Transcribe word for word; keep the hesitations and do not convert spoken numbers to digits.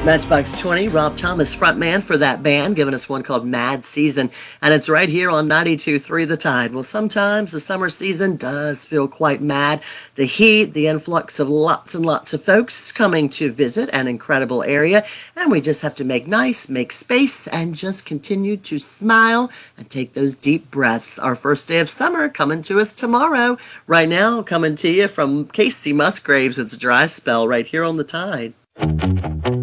Matchbox twenty, Rob Thomas, frontman for that band, giving us one called Mad Season. And it's right here on ninety-two point three The Tide. Well, sometimes the summer season does feel quite mad. The heat, the influx of lots and lots of folks coming to visit an incredible area. And we just have to make nice, make space, and just continue to smile and take those deep breaths. Our first day of summer coming to us tomorrow. Right now, coming to you from Casey Musgraves, it's Dry Spell right here on The Tide.